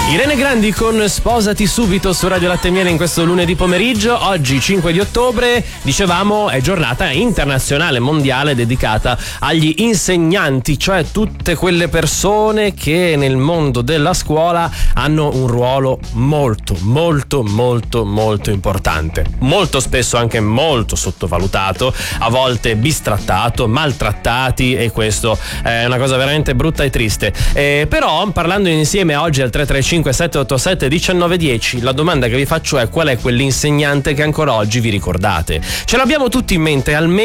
Irene Grandi con Sposati subito su Radio Latte e Miele in questo lunedì pomeriggio. Oggi 5 di ottobre, dicevamo, è giornata internazionale mondiale dedicata agli insegnanti, cioè tutte quelle persone che nel mondo della scuola hanno un ruolo molto importante, molto spesso anche molto sottovalutato, a volte bistrattato, maltrattati, e questo è una cosa veramente brutta e triste. Però parlando insieme oggi al 335 787 1910, la domanda che vi faccio è: qual è quell'insegnante che ancora oggi vi ricordate? Ce l'abbiamo tutti in mente almeno